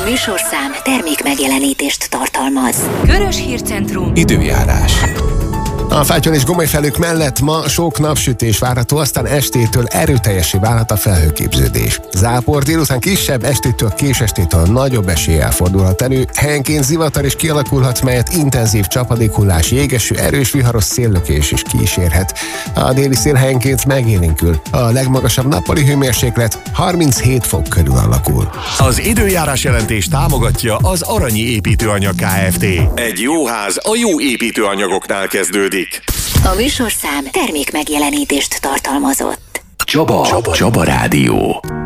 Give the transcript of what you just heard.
műsorszám termék megjelenítést tartalmaz. Körös Hírcentrum. Időjárás. A fátyol és gomolyfelők mellett ma sok napsütés várható, aztán estétől erőteljessé válhat a felhőképződés. Zápor délután kisebb, estétől késestétől nagyobb eséllyel fordulhat elő, helyenként zivatar is kialakulhat, melyet intenzív csapadékhullás, jégeső, erős viharos széllökés is kísérhet. A déli szél helyenként megélénkül. A legmagasabb nappali hőmérséklet 37 fok körül alakul. Az időjárás jelentés támogatja az Aranyi Építőanyag Kft. Egy jó ház a jó építőanyagoknál kezdődik. A műsorszám termék megjelenítést tartalmazott. Csaba Rádió.